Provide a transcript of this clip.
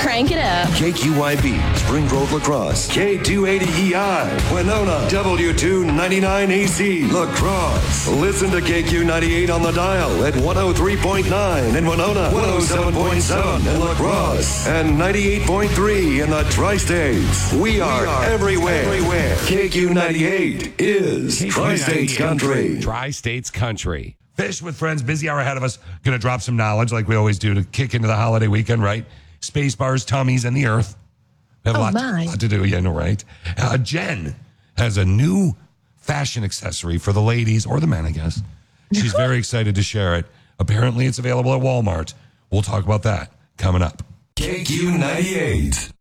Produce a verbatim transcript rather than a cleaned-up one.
Crank it up. K Q Y B, Spring Grove La Crosse. K two eighty E I, Winona. W two ninety-nine A C, La Crosse. Listen to K Q ninety-eight on the dial at one oh three point nine in Winona, one oh seven point seven in La Crosse, and ninety-eight point three in the Tri-States. We are, we are everywhere. everywhere. K Q ninety-eight is Tri-States Country. Tri-States Country. Fish with Friends, busy hour ahead of us. Going to drop some knowledge like we always do to kick into the holiday weekend, right? Space bars, tummies, and the earth. We have oh, a lot, my. lot to do. Yeah, no, right? Uh, Jen has a new fashion accessory for the ladies, or the men, I guess. She's very excited to share it. Apparently, it's available at Walmart. We'll talk about that coming up. K Q ninety-eight.